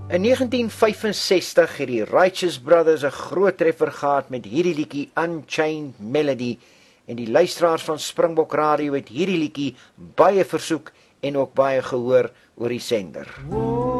In 1965 het die Righteous Brothers 'n groot treffer gehad met hierdie liedjie Unchained Melody en die luisteraars van Springbok Radio het hierdie liedjie baie versoek en ook baie gehoor oor die sender.